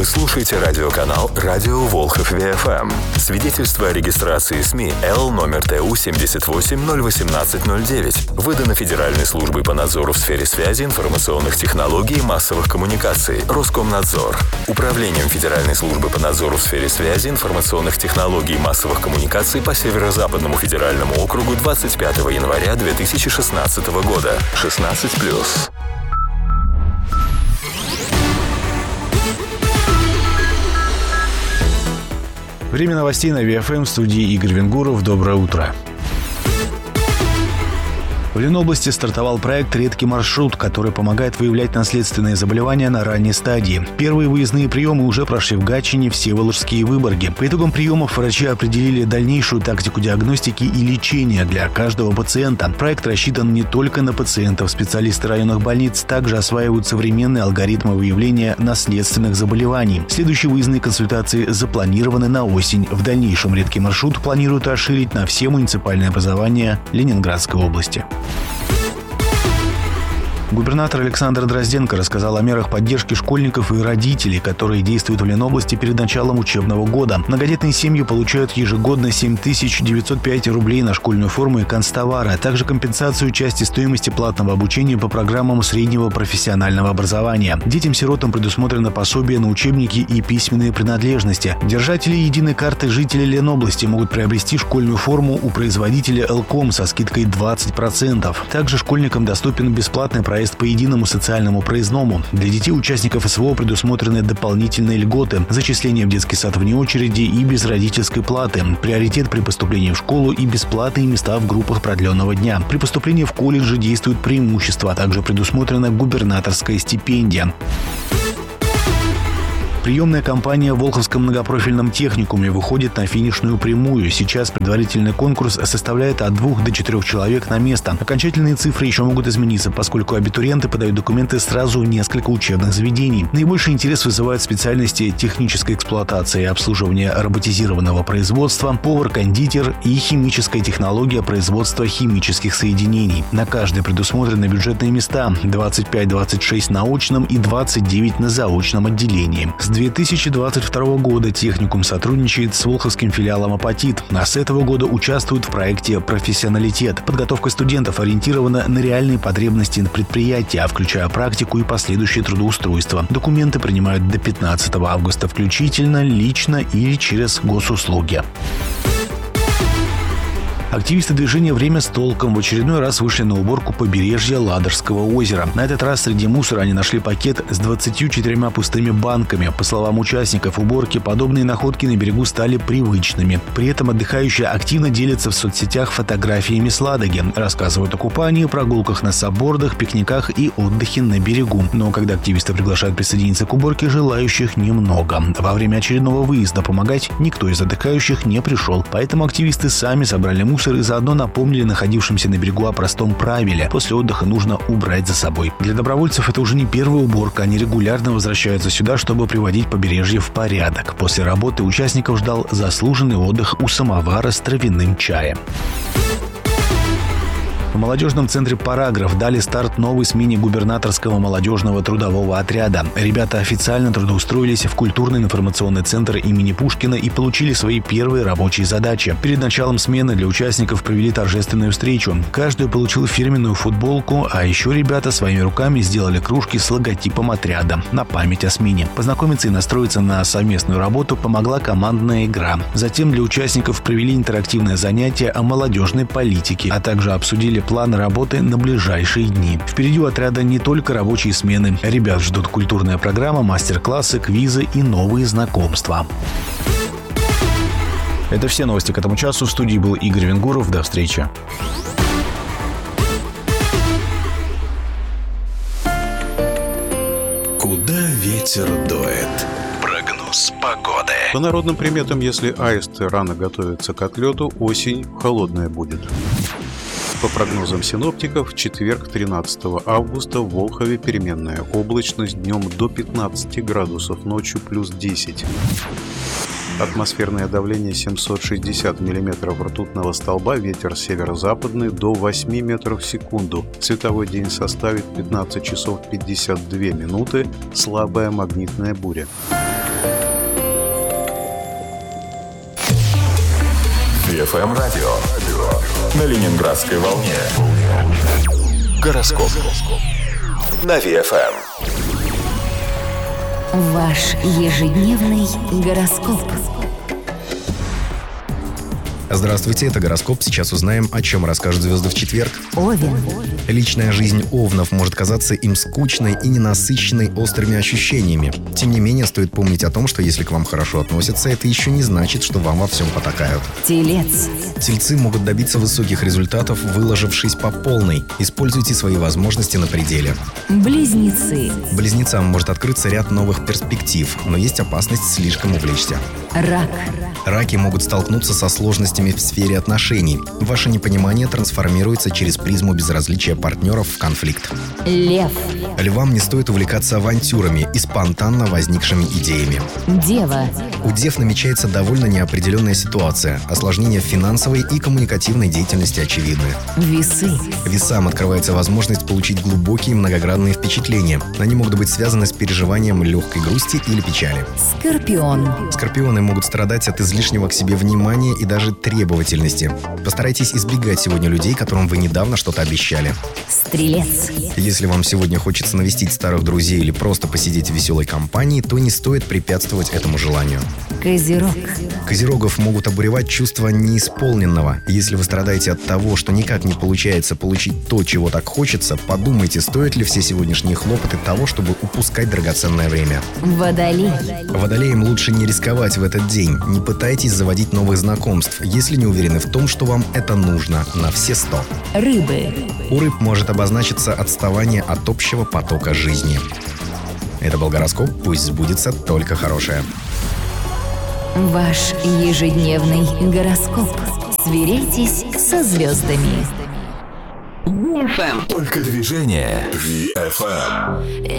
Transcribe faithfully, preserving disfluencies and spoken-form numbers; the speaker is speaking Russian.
Вы слушаете радиоканал «Радио Волхов Ви Эф Эм». Свидетельство о регистрации СМИ Л номер Т У семьдесят восемь ноль восемнадцать ноль девять. Выдано Федеральной службой по надзору в сфере связи, информационных технологий и массовых коммуникаций. Роскомнадзор. Управлением Федеральной службы по надзору в сфере связи, информационных технологий и массовых коммуникаций по Северо-Западному федеральному округу двадцать пятого января две тысячи шестнадцатого года. шестнадцать плюс. Время новостей на Ви Эф Эм, в студии Игорь Венгуров. Доброе утро. В Ленобласти стартовал проект «Редкий маршрут», который помогает выявлять наследственные заболевания на ранней стадии. Первые выездные приемы уже прошли в Гатчине, Всеволожске и Выборге. По итогам приемов врачи определили дальнейшую тактику диагностики и лечения для каждого пациента. Проект рассчитан не только на пациентов. Специалисты районных больниц также осваивают современные алгоритмы выявления наследственных заболеваний. Следующие выездные консультации запланированы на осень. В дальнейшем «Редкий маршрут» планируют расширить на все муниципальные образования Ленинградской области. Губернатор Александр Дрозденко рассказал о мерах поддержки школьников и родителей, которые действуют в Ленобласти перед началом учебного года. Многодетные семьи получают ежегодно семь тысяч девятьсот пять рублей на школьную форму и канцтовары, а также компенсацию части стоимости платного обучения по программам среднего профессионального образования. Детям-сиротам предусмотрено пособие на учебники и письменные принадлежности. Держатели единой карты жителей Ленобласти могут приобрести школьную форму у производителя Элком со скидкой двадцать процентов. Также школьникам доступен бесплатный проект по единому социальному проездному. Для детей участников СВО предусмотрены дополнительные льготы, зачисление в детский сад вне очереди и без родительской платы, приоритет при поступлении в школу и бесплатные места в группах продленного дня. При поступлении в колледже действуют преимущества, а также предусмотрена губернаторская стипендия. Приемная кампания в Волховском многопрофильном техникуме выходит на финишную прямую. Сейчас предварительный конкурс составляет от двух до четырех человек на место. Окончательные цифры еще могут измениться, поскольку абитуриенты подают документы сразу в несколько учебных заведений. Наибольший интерес вызывают специальности технической эксплуатации и обслуживания роботизированного производства, повар-кондитер и химическая технология производства химических соединений. На каждой предусмотрены бюджетные места – двадцать пять - двадцать шесть на очном и двадцать девять на заочном отделении. С две тысячи двадцать второго года техникум сотрудничает с волховским филиалом «Апатит», а с этого года участвует в проекте «Профессионалитет». Подготовка студентов ориентирована на реальные потребности предприятия, включая практику и последующее трудоустройство. Документы принимают до пятнадцатого августа включительно, лично или через госуслуги. Активисты движения «Время с толком» в очередной раз вышли на уборку побережья Ладожского озера. На этот раз среди мусора они нашли пакет с двадцатью четырьмя пустыми банками. По словам участников уборки, подобные находки на берегу стали привычными. При этом отдыхающие активно делятся в соцсетях фотографиями с Ладоги, рассказывают о купании, прогулках на саббордах, пикниках и отдыхе на берегу. Но когда активисты приглашают присоединиться к уборке, желающих немного. Во время очередного выезда помогать никто из отдыхающих не пришел, поэтому активисты сами собрали мусор и заодно напомнили находившимся на берегу о простом правиле. После отдыха нужно убрать за собой. Для добровольцев это уже не первая уборка. Они регулярно возвращаются сюда, чтобы приводить побережье в порядок. После работы участников ждал заслуженный отдых у самовара с травяным чаем. В молодежном центре «Параграф» дали старт новой смене губернаторского молодежного трудового отряда. Ребята официально трудоустроились в культурно-информационный центр имени Пушкина и получили свои первые рабочие задачи. Перед началом смены для участников провели торжественную встречу. Каждый получил фирменную футболку, а еще ребята своими руками сделали кружки с логотипом отряда на память о смене. Познакомиться и настроиться на совместную работу помогла командная игра. Затем для участников провели интерактивное занятие о молодежной политике, а также обсудили план работы на ближайшие дни. Впереди у отряда не только рабочие смены. Ребят ждут культурная программа, мастер-классы, квизы и новые знакомства. Это все новости к этому часу. В студии был Игорь Венгуров. До встречи. Куда ветер дует? Прогноз погоды. По народным приметам, если аисты рано готовятся к отлету, осень холодная будет. По прогнозам синоптиков, в четверг, тринадцатого августа, в Волхове переменная облачность, днем до пятнадцати градусов, ночью плюс десять. Атмосферное давление семьсот шестьдесят миллиметров ртутного столба, ветер северо-западный до восьми метров в секунду. Световой день составит пятнадцать часов пятьдесят две минуты, слабая магнитная буря. ви эф эм радио. На Ленинградской волне. Гороскоп. На ви эф эм. Ваш ежедневный гороскоп. Здравствуйте, это гороскоп. Сейчас узнаем, о чем расскажут звезды в четверг. Овен. Личная жизнь овнов может казаться им скучной и ненасыщенной острыми ощущениями. Тем не менее, стоит помнить о том, что если к вам хорошо относятся, это еще не значит, что вам во всем потакают. Телец. Тельцы могут добиться высоких результатов, выложившись по полной. Используйте свои возможности на пределе. Близнецы. Близнецам может открыться ряд новых перспектив, но есть опасность слишком увлечься. Рак. Раки могут столкнуться со сложностями в сфере отношений. Ваше непонимание трансформируется через призму безразличия партнеров в конфликт. Лев. Львам не стоит увлекаться авантюрами и спонтанно возникшими идеями. Дева. У дев намечается довольно неопределенная ситуация. Осложнения в финансовой и коммуникативной деятельности очевидны. Весы. Весам открывается возможность получить глубокие многогранные впечатления. Они могут быть связаны с переживанием легкой грусти или печали. Скорпион. Скорпионы могут страдать от излишнего к себе внимания и даже требовательности. Постарайтесь избегать сегодня людей, которым вы недавно что-то обещали. Стрелец. Если вам сегодня хочется навестить старых друзей или просто посидеть в веселой компании, то не стоит препятствовать этому желанию. Козерог. Козерогов могут обуревать чувства неисполненного. Если вы страдаете от того, что никак не получается получить то, чего так хочется, подумайте, стоят ли все сегодняшние хлопоты того, чтобы упускать драгоценное время. Водолей. Водолеям лучше не рисковать в этот день. Не пытайтесь заводить новых знакомств, если не уверены в том, что вам это нужно на все сто. Рыбы. У рыб может обозначиться отставание от общего потока жизни. Это был гороскоп, пусть сбудется только хорошее. Ваш ежедневный гороскоп. Сверяйтесь со звездами. Только движение. ви эф эм.